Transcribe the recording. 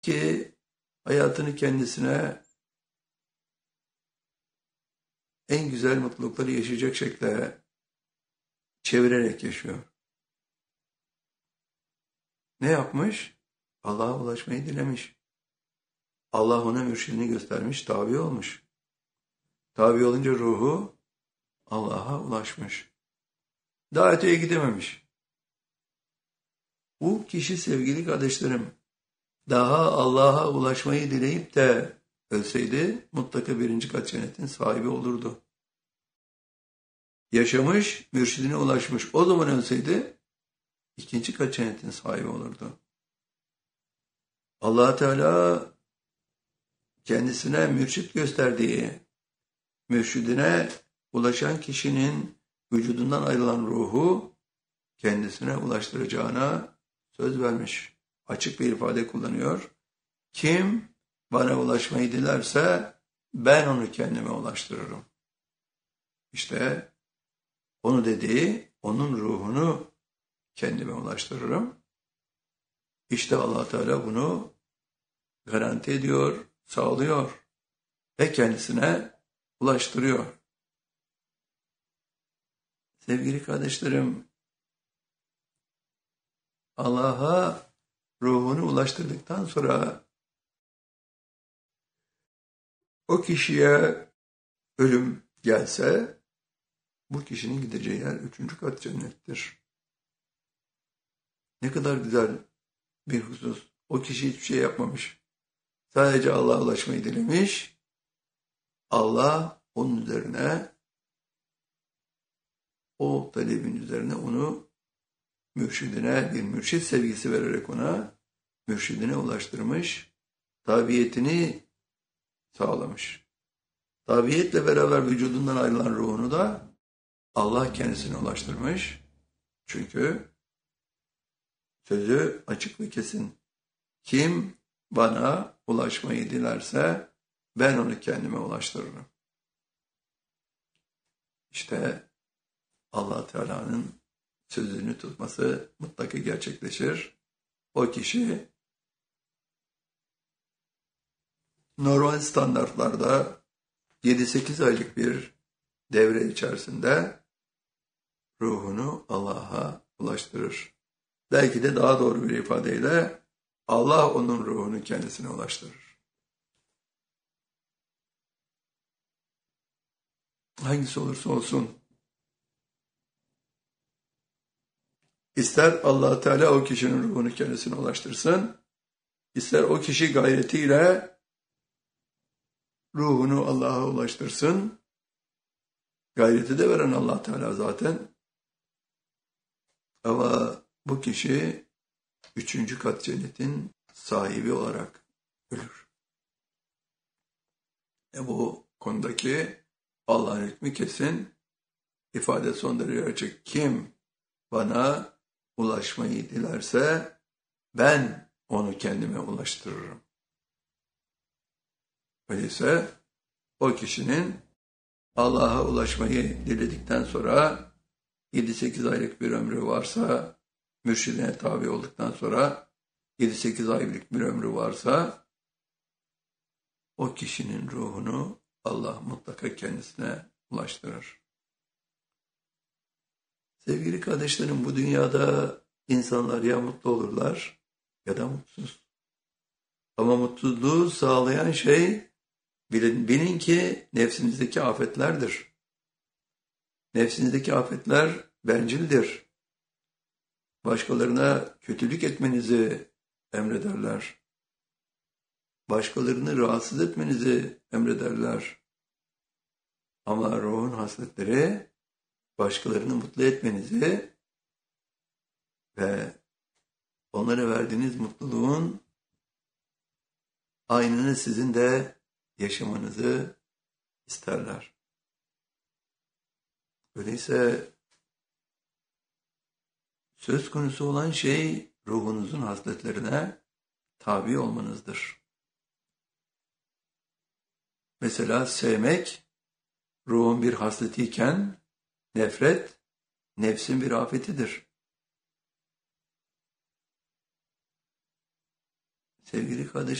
ki hayatını kendisine en güzel mutlulukları yaşayacak şekilde çevirerek yaşıyor. Ne yapmış? Allah'a ulaşmayı dilemiş. Allah ona mürşidini göstermiş, tabi olmuş. Tabi olunca ruhu Allah'a ulaşmış. Daha öteye gidememiş. Bu kişi sevgili kardeşlerim, daha Allah'a ulaşmayı dileyip de ölseydi mutlaka 1. kat cennetin sahibi olurdu. Yaşamış, mürşidine ulaşmış. O zaman ölseydi 2. kat cennetin sahibi olurdu. Allah Teala kendisine mürşit gösterdiği, mürşidine ulaşan kişinin vücudundan ayrılan ruhu kendisine ulaştıracağına söz vermiş. Açık bir ifade kullanıyor. Kim bana ulaşmayı dilerse ben onu kendime ulaştırırım. İşte onu dediği, onun ruhunu kendime ulaştırırım. İşte Allah Teala bunu garanti ediyor, sağlıyor ve kendisine ulaştırıyor. Sevgili kardeşlerim, Allah'a ruhunu ulaştırdıktan sonra o kişiye ölüm gelse bu kişinin gideceği yer 3. kat cennettir. Ne kadar güzel bir husus. O kişi hiçbir şey yapmamış. Sadece Allah'a ulaşmayı dilemiş. Allah onun üzerine, o talebin üzerine onu mürşidine, bir mürşid sevgisi vererek ona mürşidine ulaştırmış. Tabiyetini sağlamış. Tabiyetle beraber vücudundan ayrılan ruhunu da Allah kendisine ulaştırmış. Çünkü sözü açık ve kesin. Kim bana ulaşmayı dilerse ben onu kendime ulaştırırım. İşte Allah Teala'nın sözünü tutması mutlaka gerçekleşir. O kişi normal standartlarda 7-8 aylık bir devre içerisinde ruhunu Allah'a ulaştırır. Belki de daha doğru bir ifadeyle Allah onun ruhunu kendisine ulaştırır. Hangisi olursa olsun, ister Allah Teala o kişinin ruhunu kendisine ulaştırsın, ister o kişi gayretiyle ruhunu Allah'a ulaştırsın. Gayreti de veren Allah Teala zaten. Ama bu kişi 3. kat cennetin sahibi olarak ölür. Bu konudaki Allah'ın hükmü kesin. İfade son derece açık. Kim bana ulaşmayı dilerse ben onu kendime ulaştırırım. Öyleyse o kişinin Allah'a ulaşmayı diledikten sonra 7-8 aylık bir ömrü varsa, mürşidine tabi olduktan sonra 7-8 aylık bir ömrü varsa o kişinin ruhunu Allah mutlaka kendisine ulaştırır. Sevgili kardeşlerim, bu dünyada insanlar ya mutlu olurlar ya da mutsuz. Ama mutluluğu sağlayan şey bilin ki nefsinizdeki afetlerdir. Nefsinizdeki afetler bencildir. Başkalarına kötülük etmenizi emrederler. Başkalarını rahatsız etmenizi emrederler. Ama ruhun hasletleri başkalarını mutlu etmenizi ve onlara verdiğiniz mutluluğun aynını sizin de yaşamanızı isterler. Öyleyse söz konusu olan şey ruhunuzun hasletlerine tabi olmanızdır. Mesela sevmek ruhun bir hasletiyken nefret nefsin bir afetidir. Sevgili kardeşlerim,